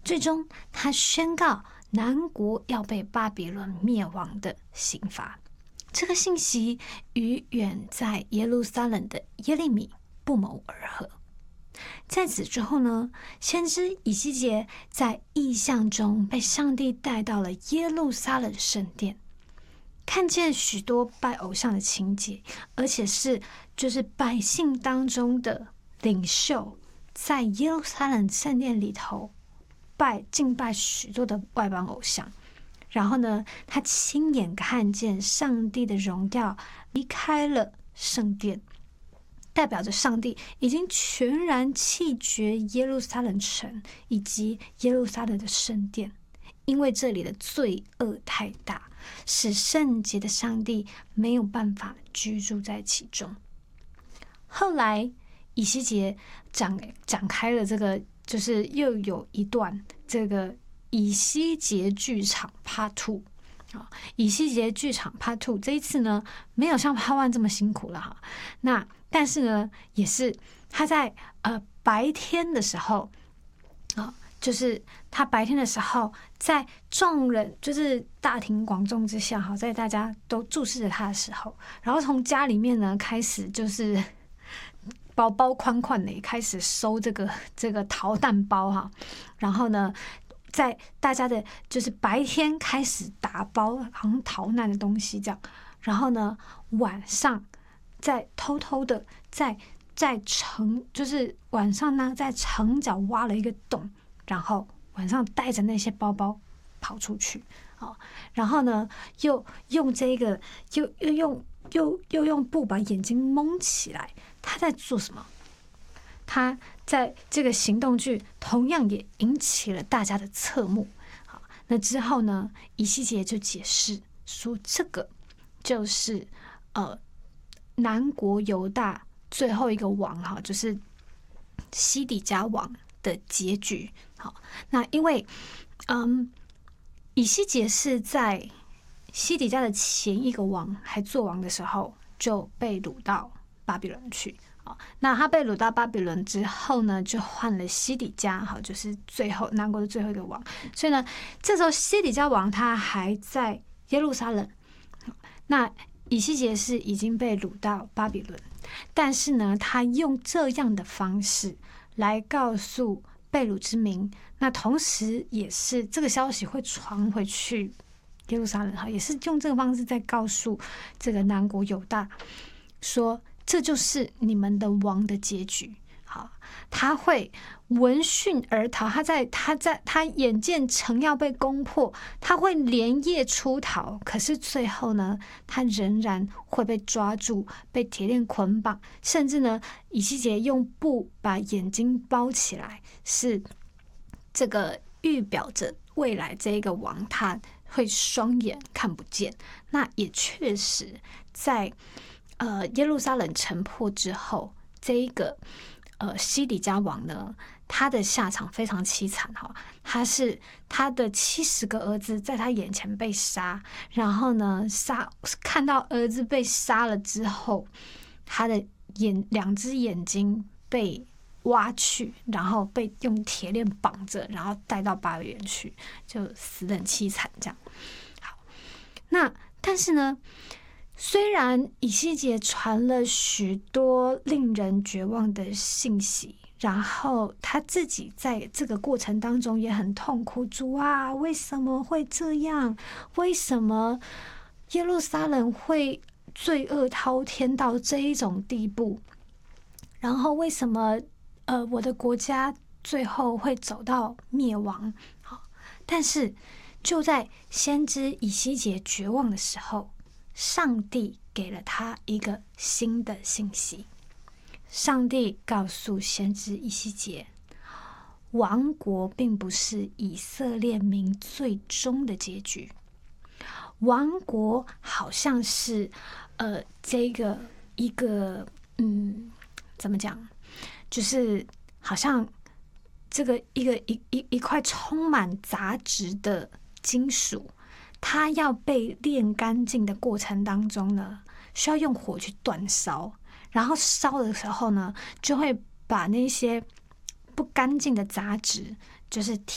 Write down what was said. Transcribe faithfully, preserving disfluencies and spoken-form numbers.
最终他宣告南国要被巴比伦灭亡的刑罚。这个信息与远在耶路撒冷的耶利米不谋而合。在此之后呢，先知以西结在异象中被上帝带到了耶路撒冷圣殿，看见许多拜偶像的情节，而且是就是百姓当中的领袖在耶路撒冷圣殿里头拜敬拜许多的外邦偶像。然后呢，他亲眼看见上帝的荣耀离开了圣殿，代表着上帝已经全然弃绝耶路撒冷城以及耶路撒冷的圣殿，因为这里的罪恶太大，使圣洁的上帝没有办法居住在其中。后来以西结展展开了这个，就是又有一段这个以西结剧场 Part Two 啊，以西结剧场 Part Two 这一次呢，没有像 Part One 这么辛苦了哈。那但是呢，也是他在呃白天的时候啊，就是他白天的时候，在众人就是大庭广众之下哈，在大家都注视着他的时候，然后从家里面呢开始就是包包宽宽的开始收这个这个逃难包哈，然后呢，在大家的就是白天开始打包好像逃难的东西这样，然后呢晚上再偷偷的在在城就是晚上呢在城角挖了一个洞，然后晚上带着那些包包跑出去，哦，然后呢又用这个又又用又又用布把眼睛蒙起来。他在做什么？他在这个行动剧同样也引起了大家的侧目。好，那之后呢，以西结就解释说，这个就是呃南国犹大最后一个王哈，就是西底家王的结局。好，那因为嗯，以西结是在西底家的前一个王还做王的时候就被掳到巴比伦去。那他被掳到巴比伦之后呢，就换了西底家，好，就是最后南国的最后一个王。所以呢，这时候西底家王他还在耶路撒冷，那以西结是已经被掳到巴比伦，但是呢，他用这样的方式来告诉被掳之民，那同时也是这个消息会传回去耶路撒冷，哈，也是用这个方式在告诉这个南国犹大说，这就是你们的王的结局。好，他会闻讯而逃，他在他在他眼见城要被攻破，他会连夜出逃，可是最后呢，他仍然会被抓住，被铁链捆绑，甚至呢，以西结用布把眼睛包起来，是这个预表着未来这一个王他会双眼看不见。那也确实在呃，耶路撒冷城破之后，这一个呃西底家王呢，他的下场非常凄惨哈。他是他的七十个儿子在他眼前被杀，然后呢杀看到儿子被杀了之后，他的眼两只眼睛被挖去，然后被用铁链绑着，然后带到巴比伦去，就死得很凄惨这样。好，那但是呢，虽然以西结传了许多令人绝望的信息，然后他自己在这个过程当中也很痛苦，主啊，为什么会这样？为什么耶路撒冷会罪恶滔天到这一种地步？然后为什么呃我的国家最后会走到灭亡？好，但是就在先知以西结绝望的时候，上帝给了他一个新的信息。上帝告诉先知以西结，亡国并不是以色列民最终的结局，亡国好像是呃这个一个嗯怎么讲，就是好像这个一个一一一块充满杂质的金属，它要被炼干净的过程当中呢，需要用火去煅烧，然后烧的时候呢，就会把那些不干净的杂质就是